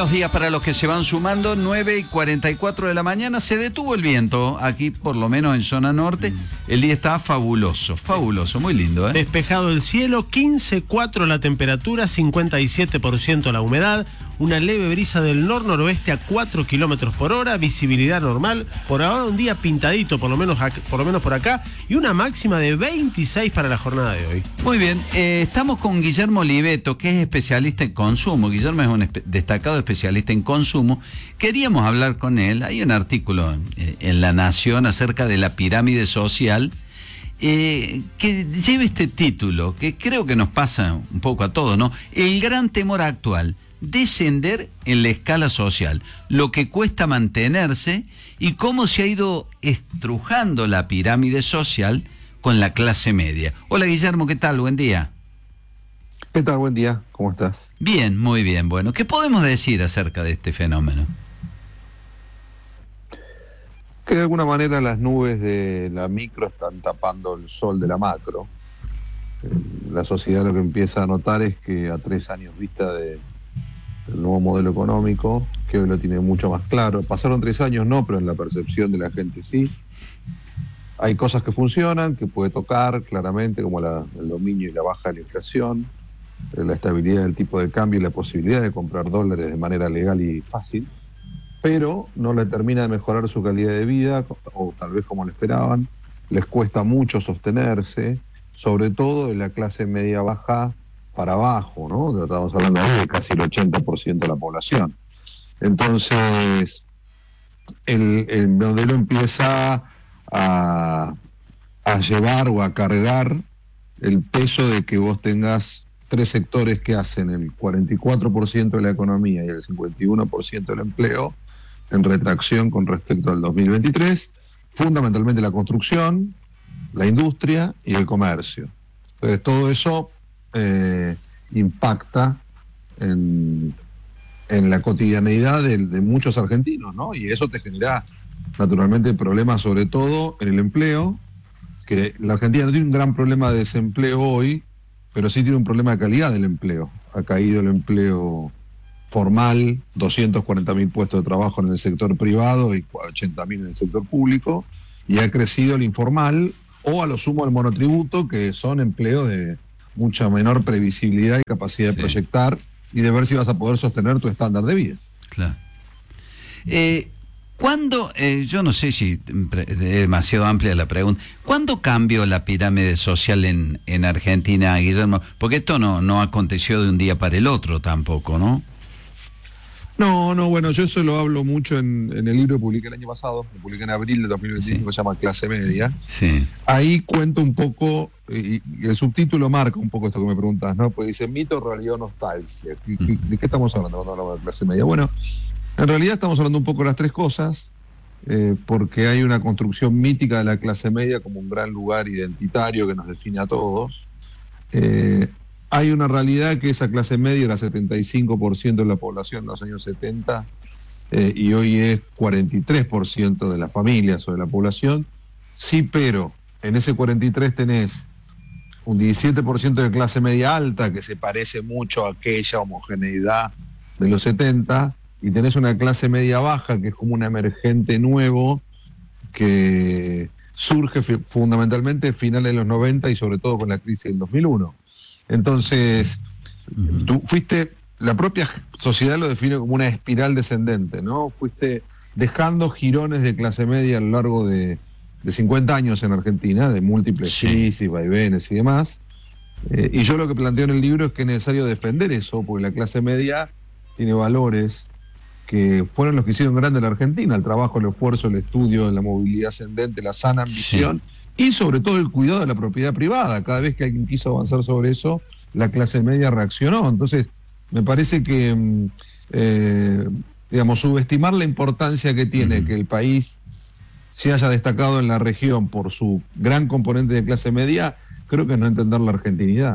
Buenos días para los que se van sumando, 9:44 de la mañana, se detuvo el viento, aquí por lo menos en zona norte, el día está fabuloso, muy lindo, ¿eh? Despejado el cielo, 15,4 la temperatura, 57% la humedad, una leve brisa del nor-noroeste a 4 kilómetros por hora, visibilidad normal, por ahora un día pintadito, por lo menos por acá, y una máxima de 26 para la jornada de hoy. Muy bien, estamos con Guillermo Oliveto, que es especialista en consumo. Guillermo es un destacado especialista en consumo. Queríamos hablar con él, hay un artículo en La Nación acerca de la pirámide social, que lleva este título, que creo que nos pasa un poco a todos, ¿no? El gran temor actual: descender en la escala social, lo que cuesta mantenerse y cómo se ha ido estrujando la pirámide social con la clase media. Hola Guillermo, ¿qué tal? Buen día. ¿Qué tal? Buen día, ¿cómo estás? Bien, muy bien. Bueno, ¿qué podemos decir acerca de este fenómeno? Que de alguna manera las nubes de la micro están tapando el sol de la macro. La sociedad lo que empieza a notar es que a 3 años vista del nuevo modelo económico, que hoy lo tiene mucho más claro. Pasaron 3 años, no, pero en la percepción de la gente sí. Hay cosas que funcionan, que puede tocar claramente, como el dominio y la baja de la inflación, la estabilidad del tipo de cambio y la posibilidad de comprar dólares de manera legal y fácil, pero no le termina de mejorar su calidad de vida, o tal vez como lo esperaban. Les cuesta mucho sostenerse, sobre todo en la clase media baja para abajo, ¿no? Estamos hablando de casi el 80% de la población. Entonces, el modelo empieza a llevar o a cargar el peso de que vos tengas 3 sectores que hacen el 44% de la economía y el 51% del empleo en retracción con respecto al 2023, fundamentalmente la construcción, la industria y el comercio. Entonces todo eso impacta en la cotidianeidad de muchos argentinos, ¿no? Y eso te genera naturalmente problemas, sobre todo en el empleo, que la Argentina no tiene un gran problema de desempleo hoy, pero sí tiene un problema de calidad del empleo. Ha caído el empleo formal, 240.000 puestos de trabajo en el sector privado y 80.000 en el sector público, y ha crecido el informal, o a lo sumo el monotributo, que son empleos de mucha menor previsibilidad y capacidad de proyectar y de ver si vas a poder sostener tu estándar de vida. Claro. ¿Cuándo, yo no sé si es demasiado amplia la pregunta, ¿cuándo cambió la pirámide social en Argentina, Guillermo? Porque esto no aconteció de un día para el otro tampoco, ¿no? No, bueno, yo eso lo hablo mucho en el libro que publiqué el año pasado, lo publiqué en abril de 2025, que se llama Clase Media. Sí. Ahí cuento un poco, y el subtítulo marca un poco esto que me preguntas, ¿no? Pues dice mito, realidad o nostalgia. ¿De qué estamos hablando cuando hablamos de clase media? Bueno, en realidad estamos hablando un poco de las 3 cosas, porque hay una construcción mítica de la clase media como un gran lugar identitario que nos define a todos. Hay una realidad que esa clase media era 75% de la población en los años 70, y hoy es 43% de las familias o de la población. Sí, pero en ese 43 tenés un 17% de clase media alta, que se parece mucho a aquella homogeneidad de los 70, y tenés una clase media baja, que es como un emergente nuevo, que surge fundamentalmente a finales de los 90 y sobre todo con la crisis del 2001. Entonces, tú fuiste, la propia sociedad lo define como una espiral descendente, ¿no? Fuiste dejando jirones de clase media a lo largo de 50 años en Argentina, de múltiples crisis, vaivenes y demás. Y yo lo que planteo en el libro es que es necesario defender eso, porque la clase media tiene valores que fueron los que hicieron grande a la Argentina: el trabajo, el esfuerzo, el estudio, la movilidad ascendente, la sana ambición, y sobre todo el cuidado de la propiedad privada. Cada vez que alguien quiso avanzar sobre eso, la clase media reaccionó. Entonces, me parece que, subestimar la importancia que tiene que el país se haya destacado en la región por su gran componente de clase media, creo que es no entender la argentinidad.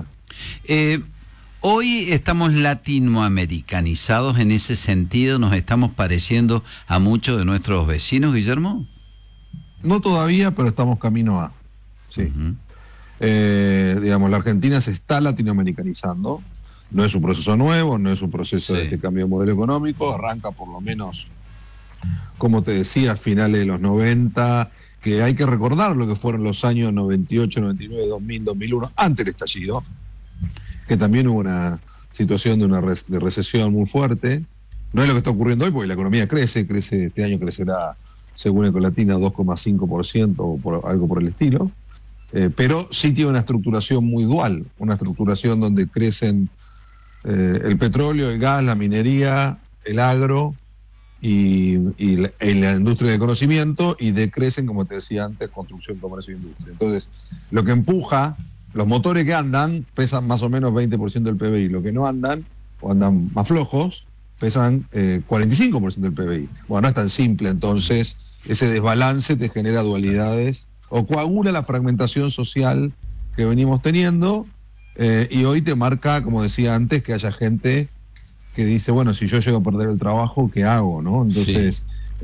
Hoy estamos latinoamericanizados en ese sentido, nos estamos pareciendo a muchos de nuestros vecinos, Guillermo. No todavía, pero estamos camino a. Sí. La Argentina se está latinoamericanizando. no es un proceso nuevo, no es un proceso de este cambio de modelo económico, arranca por lo menos, como te decía, a finales de los 90, que hay que recordar lo que fueron los años 98, 99, 2000, 2001, antes del estallido, que también hubo una situación de recesión muy fuerte. No es lo que está ocurriendo hoy, porque la economía crece, este año crecerá, según Ecolatina, 2,5% o algo por el estilo, pero sí tiene una estructuración muy dual, una estructuración donde crecen el petróleo, el gas, la minería, el agro y la industria del conocimiento, y decrecen, como te decía antes, construcción, comercio e industria. Entonces, lo que empuja, los motores que andan pesan más o menos 20% del PBI, lo que no andan, o andan más flojos, pesan 45% del PBI. Bueno, no es tan simple, entonces ese desbalance te genera dualidades o coagula la fragmentación social que venimos teniendo, y hoy te marca, como decía antes, que haya gente que dice, bueno, si yo llego a perder el trabajo, ¿qué hago? ¿No? Entonces,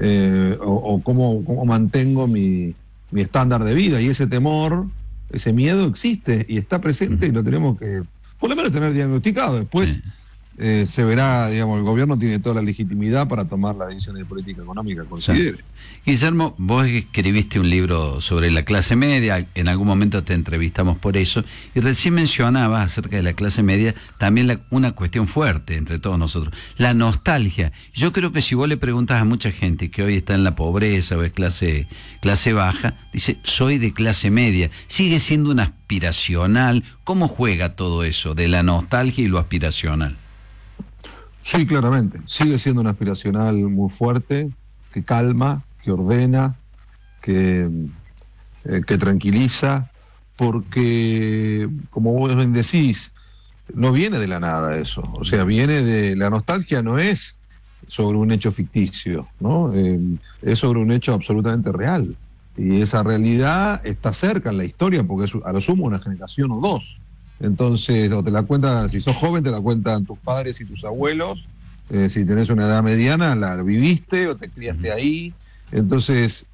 ¿cómo mantengo mi estándar de vida? Y ese temor, ese miedo existe y está presente, y lo tenemos que, por lo menos, tener diagnosticado. Después se verá, digamos, el gobierno tiene toda la legitimidad para tomar las decisiones de política económica, considere. Guillermo, vos escribiste un libro sobre la clase media, en algún momento te entrevistamos por eso, y recién mencionabas acerca de la clase media también una cuestión fuerte entre todos nosotros, la nostalgia. Yo creo que si vos le preguntas a mucha gente que hoy está en la pobreza o es clase baja, dice, soy de clase media. ¿Sigue siendo un aspiracional? ¿Cómo juega todo eso de la nostalgia y lo aspiracional? Sí, claramente. Sigue siendo un aspiracional muy fuerte, que calma, que ordena, que tranquiliza, porque, como vos bien decís, no viene de la nada eso. O sea, viene de... La nostalgia no es sobre un hecho ficticio, ¿no? Es sobre un hecho absolutamente real. Y esa realidad está cerca en la historia, porque es a lo sumo una generación o dos. Entonces, o te la cuentan, si sos joven, te la cuentan tus padres y tus abuelos. Si tenés una edad mediana, la viviste o te criaste ahí. Entonces,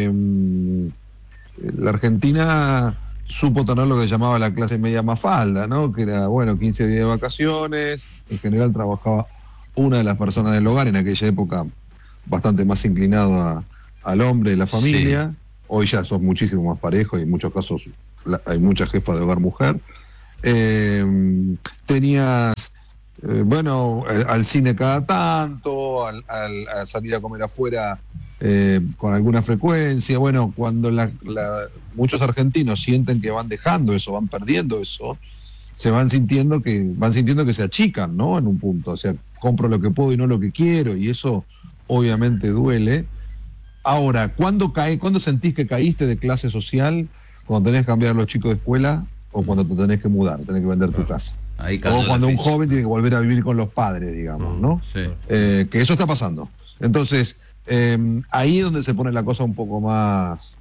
la Argentina supo tener lo que llamaba la clase media mafalda, ¿no? Que era, bueno, 15 días de vacaciones. En general trabajaba una de las personas del hogar, en aquella época bastante más inclinado al hombre de la familia. Sí. Hoy ya sos muchísimo más parejo y en muchos casos hay mucha jefa de hogar mujer. Tenías, al cine cada tanto, a salir a comer afuera con alguna frecuencia. Bueno, cuando muchos argentinos sienten que van dejando eso, van perdiendo eso, van sintiendo que se achican, ¿no? En un punto, o sea, compro lo que puedo y no lo que quiero, y eso obviamente duele. Ahora, ¿cuándo sentís que caíste de clase social? Cuando tenés que cambiar a los chicos de escuela, o cuando te tenés que mudar, tenés que vender tu casa. O cuando un joven tiene que volver a vivir con los padres, digamos, ¿no? Sí. Que eso está pasando. Entonces, ahí es donde se pone la cosa un poco más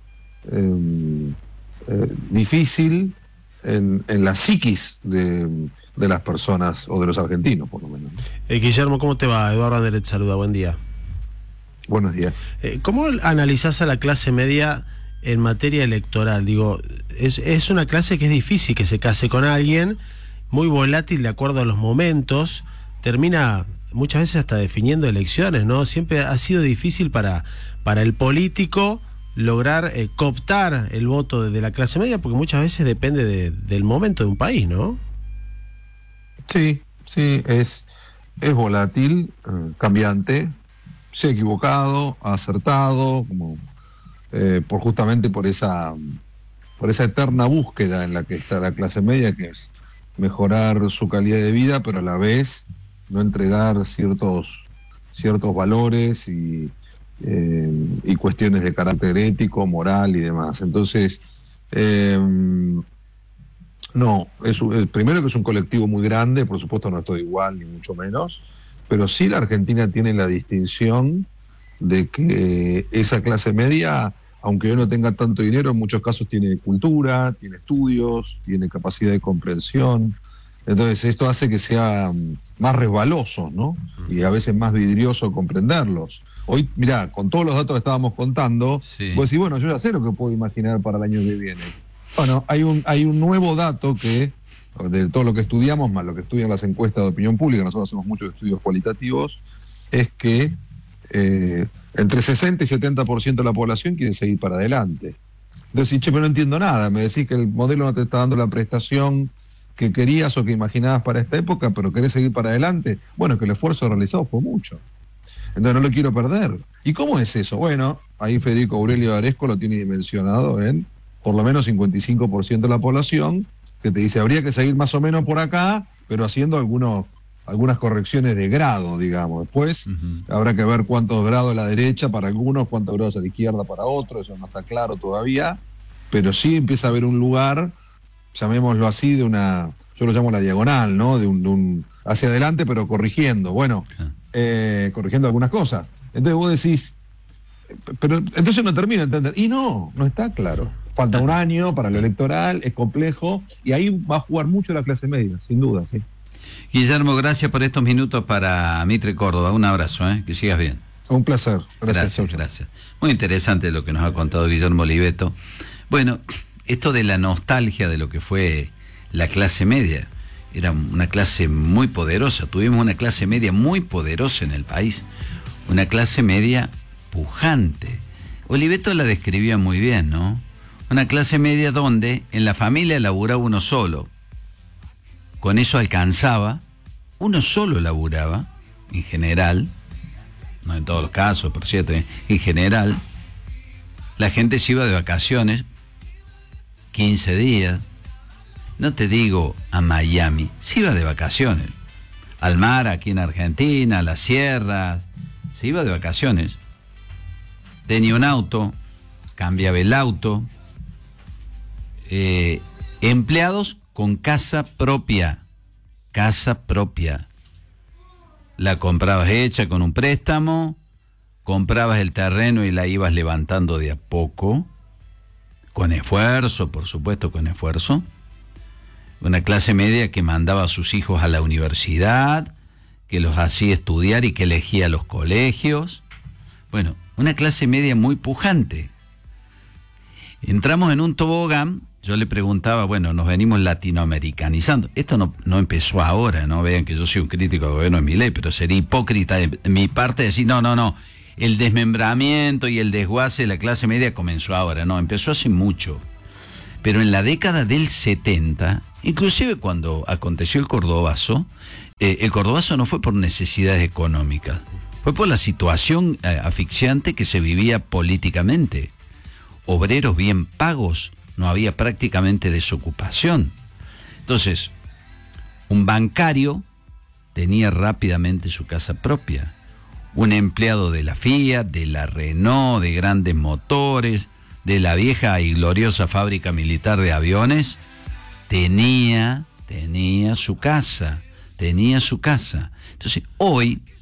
difícil en la psiquis de las personas, o de los argentinos, por lo menos. Guillermo, ¿cómo te va? Eduardo Anderet saluda, buen día. Buenos días. ¿Cómo analizás a la clase media en materia electoral? Digo, es una clase que es difícil que se case con alguien, muy volátil de acuerdo a los momentos, termina muchas veces hasta definiendo elecciones, ¿no? Siempre ha sido difícil para el político lograr cooptar el voto de la clase media, porque muchas veces depende del momento de un país, ¿no? Sí, es volátil, cambiante, se ha equivocado, ha acertado, como justamente por esa eterna búsqueda en la que está la clase media, que es mejorar su calidad de vida, pero a la vez no entregar ciertos valores y cuestiones de carácter ético, moral y demás. Entonces, primero que es un colectivo muy grande, por supuesto no es todo igual, ni mucho menos, pero sí la Argentina tiene la distinción de que esa clase media, aunque hoy no tenga tanto dinero, en muchos casos tiene cultura, tiene estudios, tiene capacidad de comprensión. Entonces esto hace que sea más resbaloso, ¿no? Y a veces más vidrioso comprenderlos. Hoy, mirá, con todos los datos que estábamos contando, vos decís, bueno, yo ya sé lo que puedo imaginar para el año que viene. Bueno, hay un nuevo dato que de todo lo que estudiamos, más lo que estudian las encuestas de opinión pública, nosotros hacemos muchos estudios cualitativos, es que entre 60 y 70% de la población quiere seguir para adelante. Entonces, che, pero no entiendo nada, me decís que el modelo no te está dando la prestación que querías o que imaginabas para esta época, pero querés seguir para adelante. Bueno, que el esfuerzo realizado fue mucho. Entonces no lo quiero perder. ¿Y cómo es eso? Bueno, ahí Federico Aurelio Aresco lo tiene dimensionado en por lo menos 55% de la población, que te dice, habría que seguir más o menos por acá, pero haciendo algunas correcciones de grado, digamos. Después habrá que ver cuántos grados a la derecha para algunos, cuántos grados a la izquierda para otros, eso no está claro todavía, pero sí empieza a haber un lugar, llamémoslo así, de una, yo lo llamo la diagonal, ¿no? De un hacia adelante, pero corrigiendo, bueno, corrigiendo algunas cosas. Entonces vos decís, pero entonces no termino de entender, y no está claro. Falta un año para lo electoral, es complejo, y ahí va a jugar mucho la clase media, sin duda, sí. Guillermo, gracias por estos minutos para Mitre Córdoba. Un abrazo, que sigas bien. Un placer. Gracias. Muy interesante lo que nos ha contado Guillermo Oliveto. Bueno, esto de la nostalgia de lo que fue la clase media. Era una clase muy poderosa. Tuvimos una clase media muy poderosa en el país. Una clase media pujante. Oliveto la describía muy bien, ¿no? Una clase media donde en la familia laburaba uno solo. Con eso alcanzaba, uno solo laburaba, en general, no en todos los casos, por cierto, en general, la gente se iba de vacaciones, 15 días, no te digo a Miami, se iba de vacaciones, al mar aquí en Argentina, a las sierras, se iba de vacaciones, tenía un auto, cambiaba el auto, empleados con casa propia. La comprabas hecha con un préstamo, comprabas el terreno y la ibas levantando de a poco, con esfuerzo, por supuesto, con esfuerzo. Una clase media que mandaba a sus hijos a la universidad, que los hacía estudiar y que elegía los colegios. Bueno, una clase media muy pujante. Entramos en un tobogán. Yo le preguntaba, bueno, nos venimos latinoamericanizando. Esto no empezó ahora, no vean que yo soy un crítico del gobierno de Milei, pero sería hipócrita de mi parte decir, no, el desmembramiento y el desguace de la clase media comenzó ahora, no, empezó hace mucho. Pero en la década del 70, inclusive cuando aconteció el Cordobazo no fue por necesidades económicas, fue por la situación asfixiante que se vivía políticamente. Obreros bien pagos, no había prácticamente desocupación. Entonces, un bancario tenía rápidamente su casa propia. Un empleado de la Fiat, de la Renault, de Grandes Motores, de la vieja y gloriosa fábrica militar de aviones, tenía su casa. Entonces, hoy